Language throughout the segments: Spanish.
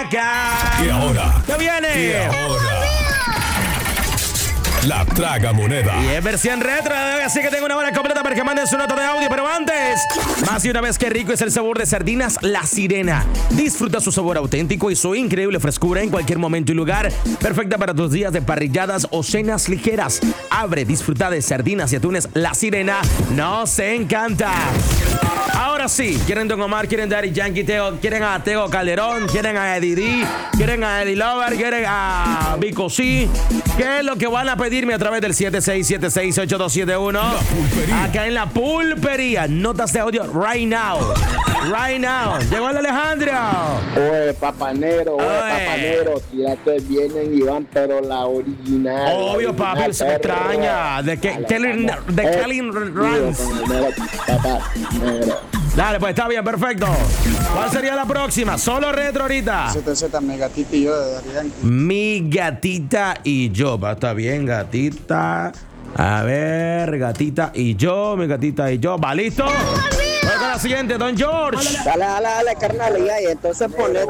acá. Y ahora. ¿Qué viene? Y ahora. La tragamoneda. Y es versión retro, así que tengo una hora completa para que manden su nota de audio. Pero antes, más de una vez, qué rico es el sabor de sardinas La Sirena. Disfruta su sabor auténtico y su increíble frescura en cualquier momento y lugar. Perfecta para tus días de parrilladas o cenas ligeras. Abre, disfruta de sardinas y atunes La Sirena. Nos encanta. Ahora sí, quieren Don Omar, quieren Daddy Yankee, quieren a Tego Calderón, quieren a Eddie D, quieren a Eddie Lover, quieren a Vico C. ¿Qué es lo que van a pedirme a través del 76768271? Acá en la pulpería. Notas de audio right now. Right now. Llegó el Alejandro. Oye, papanero, tírate bien en Iván, pero la original. Obvio, papi, se me extraña. De Kelly Rance. Dale, pues está bien, perfecto. ¿Cuál sería la próxima? Solo retro ahorita. ZZ, mi gatita y yo de Daddy Yankee. Mi gatita y yo. Va, está bien, gatita. A ver, gatita y yo. Mi gatita y yo. ¿Va listo? Voy con la siguiente, Don George. Dale, carnal. Y entonces ponete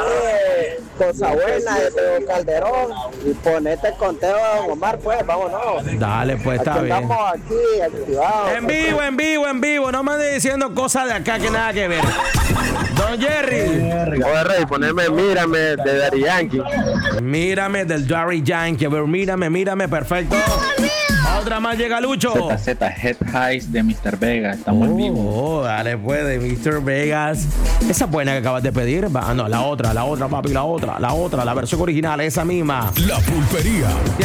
Cosa Buena de Teo Calderón y ponete con Teo Omar, pues, vámonos. Dale, pues está bien. Estamos aquí activados. En vivo. No me andes diciendo cosas de acá que nada que ver. Don Jerry. Oye, Rey, poneme Mírame de Daddy Yankee. Mírame del Daddy Yankee. A ver, mírame, perfecto. Otra más llega Lucho. ZZ, Head Highs de Mr. Vegas. Estamos en vivo. Oh, dale pues, de Mr. Vegas. Esa buena que acabas de pedir. No, la otra, papi, la otra, la versión original, esa misma. La pulpería.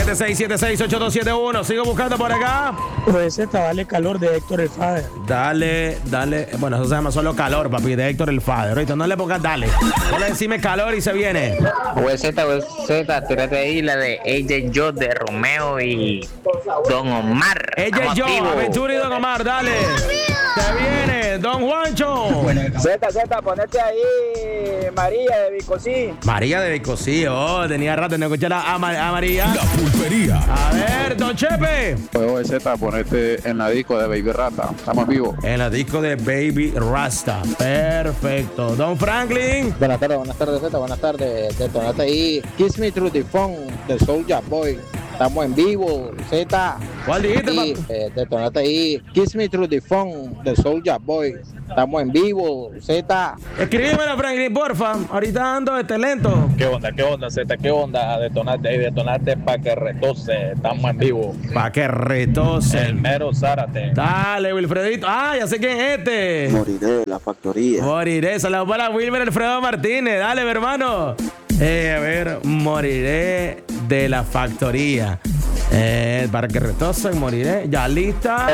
76768271. Sigo buscando por acá. Pues dale calor de Héctor el Father. Dale. Bueno, eso se llama solo calor, papi, de Héctor el Father. Ahorita no le pongas dale. Solo decime calor y se viene. OZ, tírate ahí la de AJ Yo de Romeo y Don Omar. Ella y yo, Aventura y Don Omar, dale. Se viene, Don Juancho. ZZ, ponete ahí María de Vicosí. María de Vicosí, tenía rato de no escuchar a María. La pulpería. A ver, Don Chepe. Pues Z, ponete en la disco de Baby Rata. Estamos vivos. En la disco de Baby Rasta. Perfecto. Don Franklin. Buenas tardes, Z. Buenas tardes. Detonate ahí Kiss Me Through the Phone de Soulja Boy. Estamos en vivo, Z. ¿Cuál dijiste, papi? Detonate ahí Kiss Me Through the Phone de Soulja Boy. Estamos en vivo, Z. Escríbemela, Franklin, porfa. Ahorita ando lento. ¿Qué onda, Z? ¿Qué onda? Detonate ahí, detonate pa' que retose. Estamos en vivo. Pa' que retose. El mero Zárate. Dale, Wilfredito. Ya sé quién es este. Moriré de la factoría. Moriré. Saludos para Wilmer Alfredo Martínez. Dale, mi hermano. A ver, moriré de la factoría. Para que retosen, moriré. Ya lista.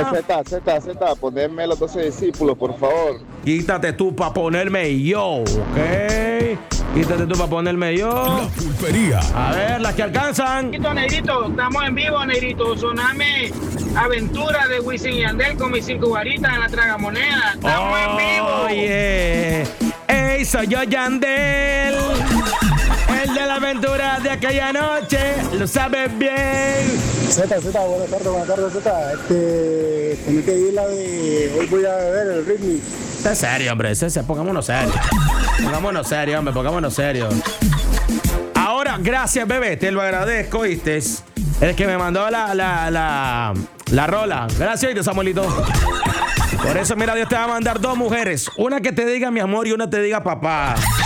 Z, ponerme los 12 discípulos, por favor. Quítate tú para ponerme yo, ¿ok? Quítate tú para ponerme yo. La pulpería. A ver, las que alcanzan. Negrito, estamos en vivo, Negrito. Soname Aventura de Wisin y Yandel con mis 5 varitas en la tragamoneda. Estamos en vivo. Oye, ey, soy yo, Yandel. El de la aventura de aquella noche, lo sabes bien. Z, buenas tardes, Z. Tenés que ir la de hoy voy a beber el ritmo. Es serio, hombre, pongámonos serios. Pongámonos serios. Ahora, gracias, bebé, te lo agradezco, ¿viste? El que me mandó la rola. Gracias, Samuelito. Por eso, mira, Dios te va a mandar 2 mujeres. Una que te diga mi amor y una te diga papá.